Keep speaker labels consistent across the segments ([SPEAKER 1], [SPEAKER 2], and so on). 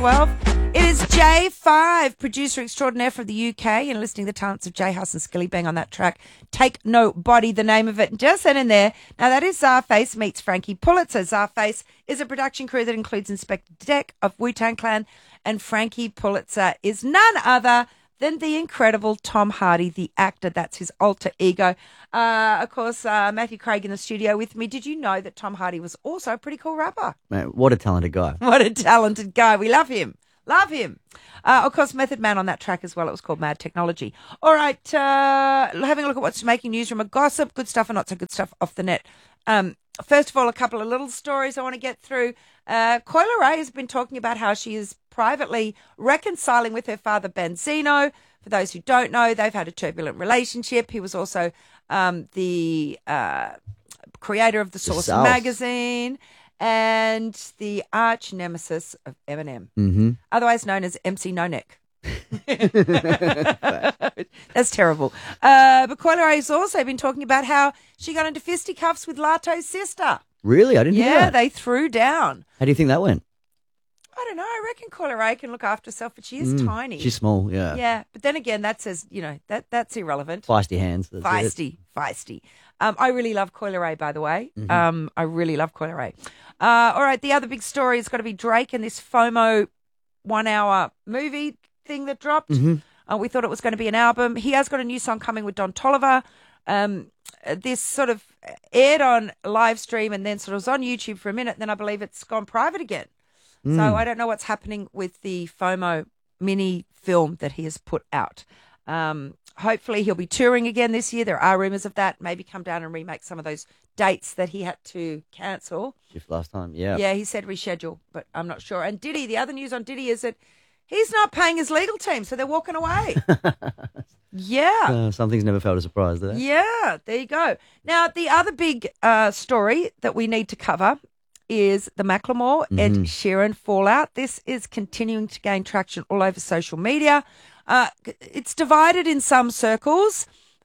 [SPEAKER 1] 12. It is J5, producer extraordinaire from the UK, and listening to the talents of J House and Skilly Bang on that track. Take No Body, the name of it. And just then and there, now that is Czarface meets Frankie Pulitzer. Czarface is a production crew that includes Inspector Deck of Wu-Tang Clan, and Frankie Pulitzer is none other than the incredible Tom Hardy, the actor. That's his alter ego. Of course, Matthew Craig in the studio with me. Did you know that Tom Hardy was also a pretty cool rapper?
[SPEAKER 2] Man, what a talented guy.
[SPEAKER 1] What a talented guy. We love him. Love him. Of course, Method Man on that track as well. It was called Mad Technology. All right, having a look at what's making news from a gossip, good stuff and not so good stuff off the net. First of all, a couple of little stories I want to get through. Coi Leray has been talking about how she is privately reconciling with her father, Benzino. For those who don't know, they've had a turbulent relationship. He was also the creator of The Source magazine and the arch nemesis of Eminem, otherwise known as MC No Neck. That's terrible. But Coi Leray has also been talking about how she got into fisticuffs with Lato's sister.
[SPEAKER 2] Really? I didn't hear that.
[SPEAKER 1] Yeah, they threw down.
[SPEAKER 2] How do you think that went?
[SPEAKER 1] I don't know. I reckon Coi Leray can look after herself, but she is tiny.
[SPEAKER 2] She's small, yeah.
[SPEAKER 1] Yeah, but then again, that says, that's irrelevant.
[SPEAKER 2] Feisty hands.
[SPEAKER 1] Feisty. I really love Coi Leray, by the way. I really love Coi Leray. All right, the other big story has got to be Drake and this FOMO 1 hour movie thing that dropped. We thought it was going to be an album. He has got a new song coming with Don Toliver. This sort of aired on live stream and then sort of was on YouTube for a minute. Then I believe it's gone private again. So I don't know what's happening with the FOMO mini film that he has put out. Hopefully he'll be touring again this year. There are rumours of that. Maybe come down and remake some of those dates that he had to cancel.
[SPEAKER 2] Shift last time, yeah.
[SPEAKER 1] Yeah, he said reschedule, but I'm not sure. And Diddy, the other news on Diddy is that he's not paying his legal team, so they're walking away. Yeah.
[SPEAKER 2] Some things never felt a surprise, do they?
[SPEAKER 1] Yeah, there you go. Now, the other big story that we need to cover is the Macklemore Ed Sheeran fallout. This is continuing to gain traction all over social media. It's divided in some circles.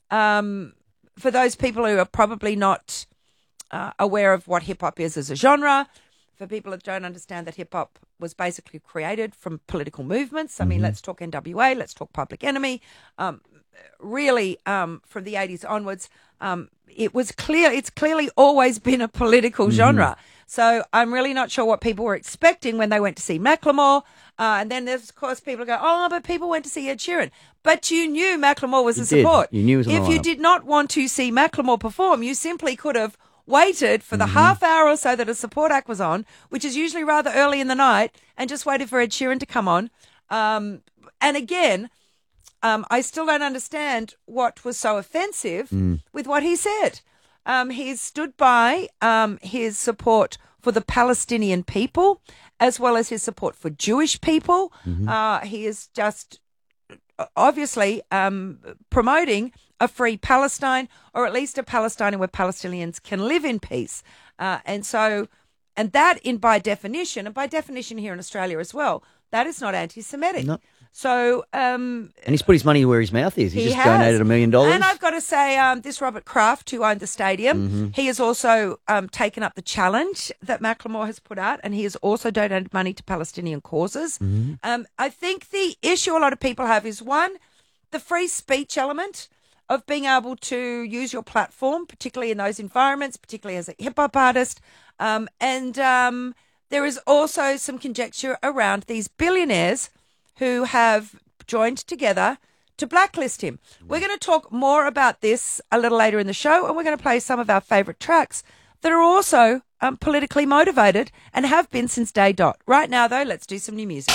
[SPEAKER 1] For those people who are probably not aware of what hip-hop is as a genre, for people that don't understand that hip-hop was basically created from political movements. I mean, let's talk NWA, let's talk Public Enemy. Really, from the 80s onwards, it's clearly always been a political genre. So I'm really not sure what people were expecting when they went to see Macklemore. And then there's, of course, people go, oh, but people went to see Ed Sheeran. But you knew Macklemore was a support.
[SPEAKER 2] You knew it was on the
[SPEAKER 1] If you
[SPEAKER 2] lineup.
[SPEAKER 1] did not want to see Macklemore perform, you simply could have waited for the half hour or so that a support act was on, which is usually rather early in the night, and just waited for Ed Sheeran to come on. And again, I still don't understand what was so offensive with what he said. He's stood by his support for the Palestinian people as well as his support for Jewish people. He is just obviously promoting a free Palestine, or at least a Palestine where Palestinians can live in peace. And that by definition, and by definition here in Australia as well, that is not anti-Semitic.
[SPEAKER 2] No.
[SPEAKER 1] So,
[SPEAKER 2] and he's put his money where his mouth is. He just
[SPEAKER 1] has
[SPEAKER 2] donated $1 million.
[SPEAKER 1] And I've got to say, this Robert Kraft, who owned the stadium, he has also taken up the challenge that Macklemore has put out, and he has also donated money to Palestinian causes. I think the issue a lot of people have is, one, the free speech element of being able to use your platform, particularly in those environments, particularly as a hip-hop artist. And there is also some conjecture around these billionaires who have joined together to blacklist him. We're going to talk more about this a little later in the show, and we're going to play some of our favourite tracks that are also politically motivated and have been since day dot. Right now, though, let's do some new music.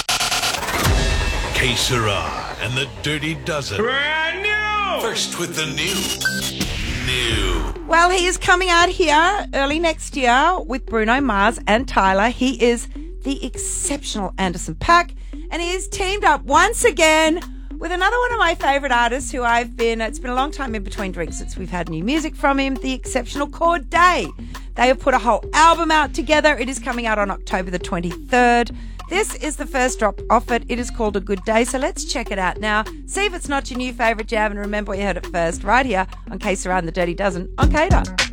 [SPEAKER 3] Que Sera and the Dirty Dozen.
[SPEAKER 4] Brand new!
[SPEAKER 3] First with the new.
[SPEAKER 1] Well, he is coming out here early next year with Bruno Mars and Tyler. He is the exceptional Anderson .Paak, and he is teamed up once again with another one of my favourite artists who it's been a long time in between drinks since we've had new music from him, the exceptional Cordae. They have put a whole album out together. It is coming out on October the 23rd. This is the first drop off it. It is called A Good Day, so let's check it out now. See if it's not your new favourite jam, and remember where you heard it first, right here on Que Sera and the Dirty Dozen on Cater.